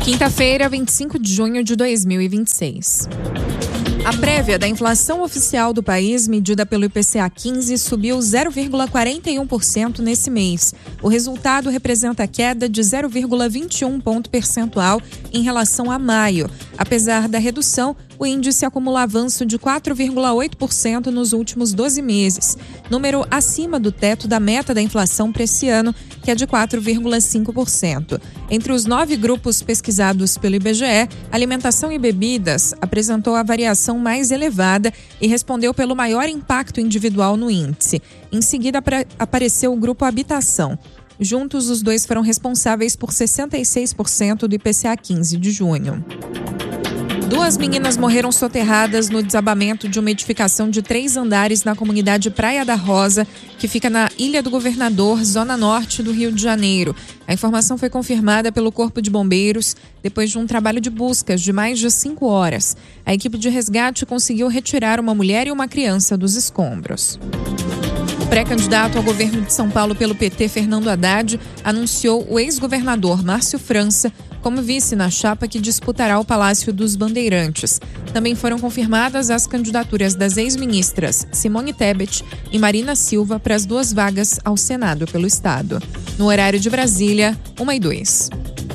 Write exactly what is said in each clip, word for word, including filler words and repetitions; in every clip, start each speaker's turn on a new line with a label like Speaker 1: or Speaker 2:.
Speaker 1: Quinta-feira, vinte e cinco de junho de dois mil e vinte e seis. A prévia da inflação oficial do país, medida pelo I P C A quinze, subiu zero vírgula quarenta e um por cento nesse mês. O resultado representa queda de zero vírgula vinte e um ponto percentual em relação a maio. Apesar da redução, o índice acumula avanço de quatro vírgula oito por cento nos últimos doze meses, número acima do teto da meta da inflação para esse ano, que é de quatro vírgula cinco por cento. Entre os nove grupos pesquisados pelo I B G E, alimentação e bebidas apresentou a variação mais elevada e respondeu pelo maior impacto individual no índice. Em seguida, apareceu o grupo habitação. Juntos, os dois foram responsáveis por sessenta e seis por cento do I P C A quinze de junho. Duas meninas morreram soterradas no desabamento de uma edificação de três andares na comunidade Praia da Rosa, que fica na Ilha do Governador, zona norte do Rio de Janeiro. A informação foi confirmada pelo Corpo de Bombeiros depois de um trabalho de buscas de mais de cinco horas. A equipe de resgate conseguiu retirar uma mulher e uma criança dos escombros. O pré-candidato ao governo de São Paulo pelo P T, Fernando Haddad, anunciou o ex-governador Márcio França como vice na chapa que disputará o Palácio dos Bandeirantes. Também foram confirmadas as candidaturas das ex-ministras Simone Tebet e Marina Silva para as duas vagas ao Senado pelo Estado. No horário de Brasília, uma e dois.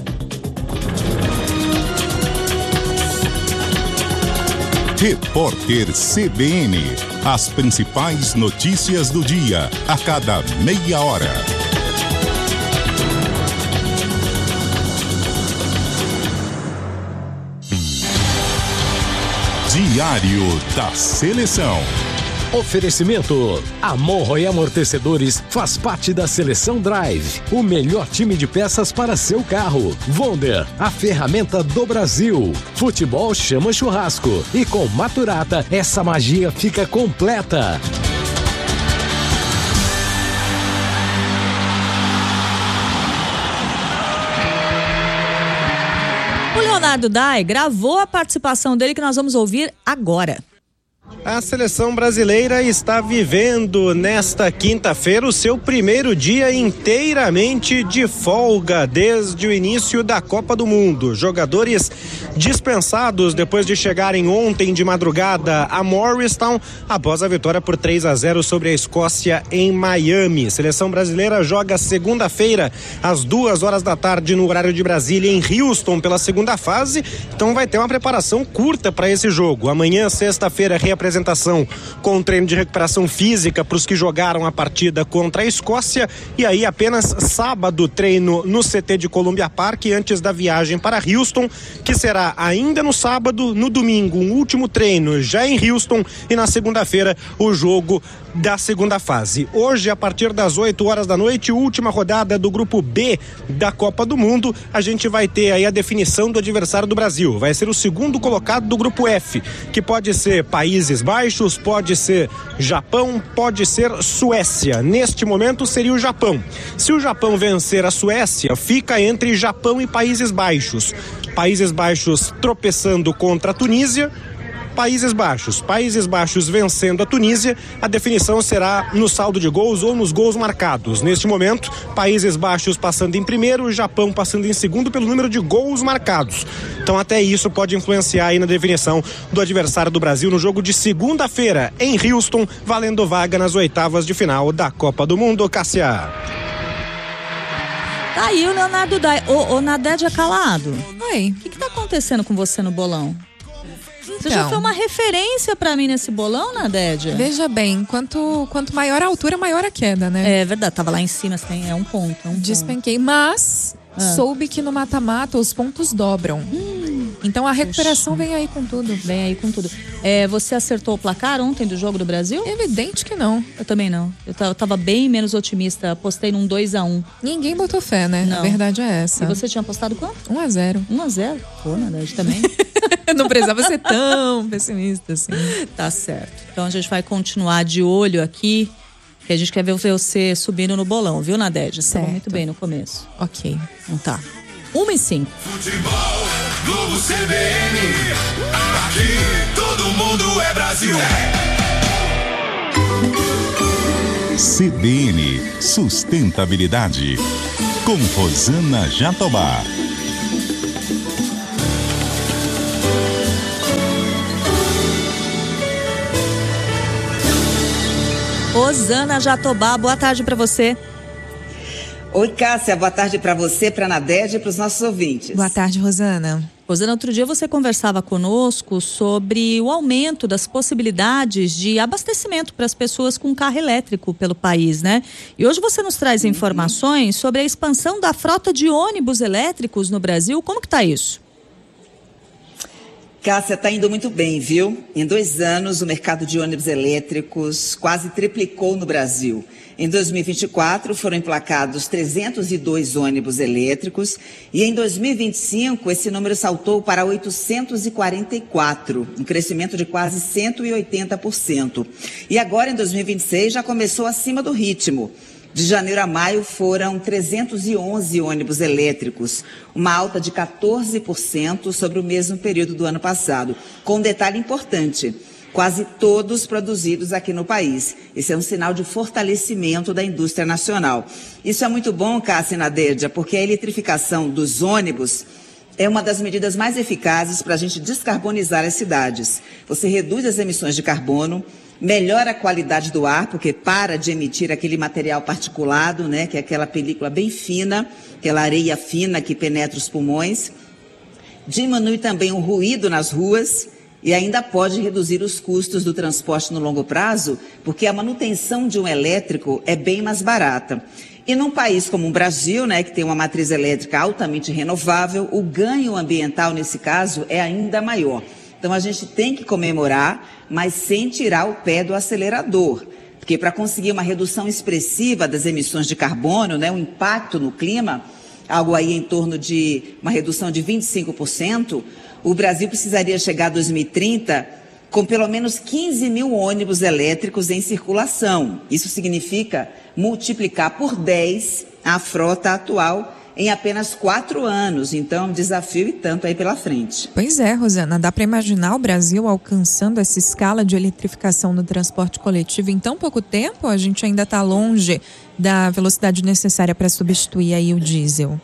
Speaker 2: Repórter C B N. As principais notícias do dia, a cada meia hora. Diário da Seleção.
Speaker 3: Oferecimento: Amorro e Amortecedores faz parte da Seleção Drive, o melhor time de peças para seu carro. Wonder, a ferramenta do Brasil. Futebol chama churrasco e com Maturata essa magia fica completa.
Speaker 4: O Leonardo Dai gravou a participação dele que nós vamos ouvir agora.
Speaker 5: A seleção brasileira está vivendo nesta quinta-feira o seu primeiro dia inteiramente de folga desde o início da Copa do Mundo. Jogadores dispensados depois de chegarem ontem de madrugada a Morristown após a vitória por três a zero sobre a Escócia em Miami. Seleção brasileira joga segunda-feira às duas horas da tarde no horário de Brasília em Houston pela segunda fase, então vai ter uma preparação curta para esse jogo. Amanhã, sexta-feira, reapresentação com treino de recuperação física para os que jogaram a partida contra a Escócia, e aí apenas sábado treino no C T de Columbia Park antes da viagem para Houston, que será ainda no sábado. No domingo, um último treino já em Houston, e na segunda-feira o jogo da segunda fase. Hoje, a partir das oito horas da noite, última rodada do grupo B da Copa do Mundo, a gente vai ter aí a definição do adversário do Brasil. Vai ser o segundo colocado do grupo F, que pode ser Países Baixos, pode ser Japão, pode ser Suécia. Neste momento seria o Japão. Se o Japão vencer a Suécia, fica entre Japão e Países Baixos. Países Baixos tropeçando contra a Tunísia. Países Baixos. Países Baixos vencendo a Tunísia, a definição será no saldo de gols ou nos gols marcados. Neste momento, Países Baixos passando em primeiro, Japão passando em segundo pelo número de gols marcados. Então até isso pode influenciar aí na definição do adversário do Brasil no jogo de segunda-feira em Houston, valendo vaga nas oitavas de final da Copa do Mundo. Cássia.
Speaker 4: Tá aí o Leonardo Dai. Ô, ô Nadédia Calado.
Speaker 1: Oi.
Speaker 4: O que que tá acontecendo com você no bolão? Você
Speaker 1: Então,
Speaker 4: já foi uma referência pra mim nesse bolão, Nadédia?
Speaker 1: veja bem, quanto, quanto maior a altura, maior a queda, né?
Speaker 4: É verdade, tava lá em cima, tem, é um ponto. É um ponto.
Speaker 1: Despenquei, mas ah. soube que no mata-mata os pontos dobram. Hum, então a recuperação puxa. vem aí com tudo.
Speaker 4: Vem aí com tudo. É, você acertou o placar ontem do jogo do Brasil?
Speaker 1: Evidente que não.
Speaker 4: Eu também não. Eu t- eu tava bem menos otimista. Apostei num dois a um.
Speaker 1: Ninguém botou fé, né?
Speaker 4: Não.
Speaker 1: A verdade é essa.
Speaker 4: E você tinha apostado quanto?
Speaker 1: um a zero.
Speaker 4: um a zero? Pô, Nadédia, também.
Speaker 1: Não precisava ser tão pessimista assim.
Speaker 4: Tá certo. Então a gente vai continuar de olho aqui, que a gente quer ver você subindo no bolão, viu, Nadédia? Você estava muito bem no começo.
Speaker 1: Ok.
Speaker 4: Então tá. uma e cinco.
Speaker 6: Futebol, Globo C B N. Aqui todo mundo é Brasil.
Speaker 2: C B N Sustentabilidade, com Rosana Jatobá.
Speaker 4: Rosana Jatobá, boa tarde para você.
Speaker 7: Oi, Cássia, boa tarde para você, para a Nadege e para os nossos ouvintes.
Speaker 1: Boa tarde, Rosana.
Speaker 4: Rosana, outro dia você conversava conosco sobre o aumento das possibilidades de abastecimento para as pessoas com carro elétrico pelo país, né? E hoje você nos traz informações sobre a expansão da frota de ônibus elétricos no Brasil. Como que está isso?
Speaker 7: Cássia, está indo muito bem, viu? Em dois anos, o mercado de ônibus elétricos quase triplicou no Brasil. Em dois mil e vinte e quatro, foram emplacados trezentos e dois ônibus elétricos e em dois mil e vinte e cinco, esse número saltou para oitocentos e quarenta e quatro, um crescimento de quase cento e oitenta por cento. E agora, em dois mil e vinte e seis, já começou acima do ritmo. De janeiro a maio foram trezentos e onze ônibus elétricos, uma alta de quatorze por cento sobre o mesmo período do ano passado. Com um detalhe importante, quase todos produzidos aqui no país. Esse é um sinal de fortalecimento da indústria nacional. Isso é muito bom, Cássia e Nadédia, porque a eletrificação dos ônibus é uma das medidas mais eficazes para a gente descarbonizar as cidades. Você reduz as emissões de carbono, melhora a qualidade do ar, porque para de emitir aquele material particulado, né, que é aquela película bem fina, aquela areia fina que penetra os pulmões. Diminui também o ruído nas ruas e ainda pode reduzir os custos do transporte no longo prazo, porque a manutenção de um elétrico é bem mais barata. E num país como o Brasil, né, que tem uma matriz elétrica altamente renovável, o ganho ambiental nesse caso é ainda maior. Então a gente tem que comemorar, mas sem tirar o pé do acelerador. Porque para conseguir uma redução expressiva das emissões de carbono, né, um impacto no clima, algo aí em torno de uma redução de vinte e cinco por cento, o Brasil precisaria chegar a dois mil e trinta com pelo menos quinze mil ônibus elétricos em circulação. Isso significa multiplicar por dez a frota atual em apenas quatro anos. Então, um desafio e tanto aí pela frente.
Speaker 1: Pois é, Rosana, dá para imaginar o Brasil alcançando essa escala de eletrificação no transporte coletivo em tão pouco tempo? A gente ainda está longe da velocidade necessária para substituir aí o diesel.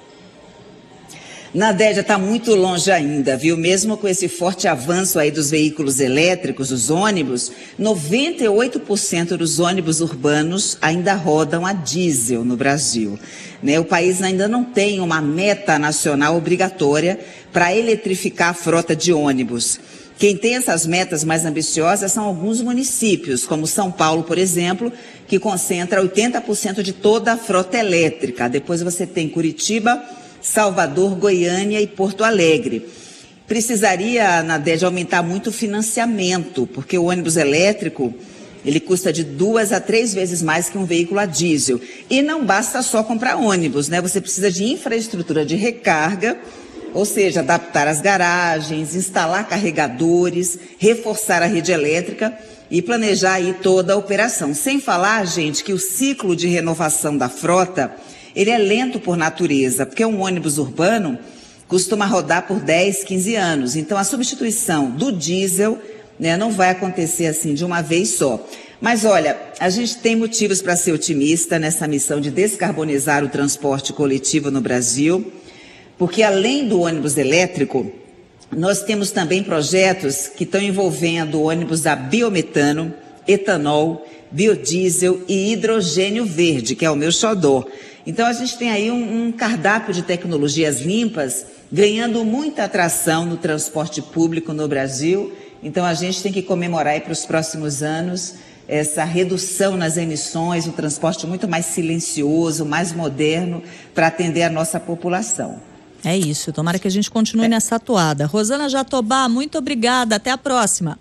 Speaker 7: Nadédia, está muito longe ainda, viu? Mesmo com esse forte avanço aí dos veículos elétricos, os ônibus, noventa e oito por cento dos ônibus urbanos ainda rodam a diesel no Brasil. Né? O país ainda não tem uma meta nacional obrigatória para eletrificar a frota de ônibus. Quem tem essas metas mais ambiciosas são alguns municípios, como São Paulo, por exemplo, que concentra oitenta por cento de toda a frota elétrica. Depois você tem Curitiba, Salvador, Goiânia e Porto Alegre. Precisaria, Nadédia, aumentar muito o financiamento, porque o ônibus elétrico, ele custa de duas a três vezes mais que um veículo a diesel. E não basta só comprar ônibus, né? Você precisa de infraestrutura de recarga, ou seja, adaptar as garagens, instalar carregadores, reforçar a rede elétrica e planejar aí toda a operação. Sem falar, gente, que o ciclo de renovação da frota, ele é lento por natureza, porque um ônibus urbano costuma rodar por dez, quinze anos. Então, a substituição do diesel, né, não vai acontecer assim de uma vez só. Mas, olha, a gente tem motivos para ser otimista nessa missão de descarbonizar o transporte coletivo no Brasil, porque além do ônibus elétrico, nós temos também projetos que estão envolvendo ônibus a biometano, etanol, biodiesel e hidrogênio verde, que é o meu xodó. Então, a gente tem aí um, um cardápio de tecnologias limpas ganhando muita atração no transporte público no Brasil. Então, a gente tem que comemorar aí para os próximos anos essa redução nas emissões, um transporte muito mais silencioso, mais moderno, para atender a nossa população.
Speaker 4: É isso, tomara que a gente continue é. nessa atoada. Rosana Jatobá, muito obrigada, até a próxima.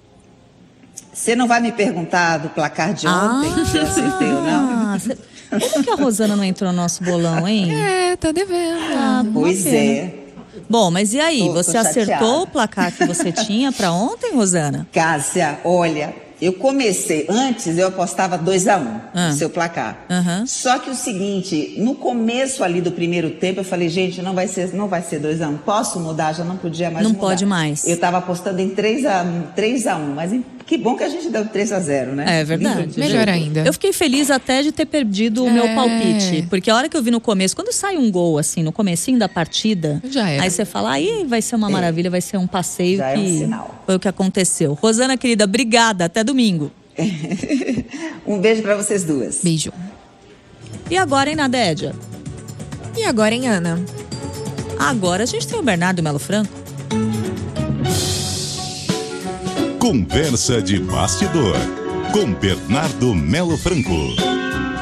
Speaker 7: Você não vai me perguntar do placar de ontem, ah, se eu acertei ou não?
Speaker 4: Cê... Como que a Rosana não entrou no nosso bolão, hein?
Speaker 1: É, tá devendo.
Speaker 4: Ah,
Speaker 7: pois é.
Speaker 4: Bom, mas e aí?
Speaker 7: Tô,
Speaker 4: você
Speaker 7: tô
Speaker 4: acertou o placar que você tinha para ontem, Rosana?
Speaker 7: Cássia, olha, eu comecei, antes eu apostava dois a um
Speaker 4: ah.
Speaker 7: no seu placar.
Speaker 4: Uhum.
Speaker 7: Só que o seguinte, no começo ali do primeiro tempo, eu falei, gente, não vai ser, não vai ser dois a um. Posso mudar? Já não podia mais
Speaker 4: não
Speaker 7: mudar.
Speaker 4: Não pode mais.
Speaker 7: Eu estava apostando em três a um, mas em que bom que a gente deu três a zero, né?
Speaker 4: É verdade.
Speaker 1: Melhor ainda.
Speaker 4: Eu fiquei feliz até de ter perdido o é. meu palpite. Porque a hora que eu vi no começo, quando sai um gol, assim, no comecinho da partida,
Speaker 1: já era.
Speaker 4: Aí você fala, aí vai ser uma é. maravilha, vai ser um passeio.
Speaker 7: Já
Speaker 4: que
Speaker 7: é um sinal.
Speaker 4: Foi o que aconteceu. Rosana, querida, obrigada. Até domingo.
Speaker 7: Um beijo para vocês duas.
Speaker 1: Beijo.
Speaker 4: E agora, hein, Nadédia?
Speaker 1: E agora, hein, Ana?
Speaker 4: Agora a gente tem o Bernardo Melo Franco.
Speaker 2: Conversa de bastidor com Bernardo Melo Franco.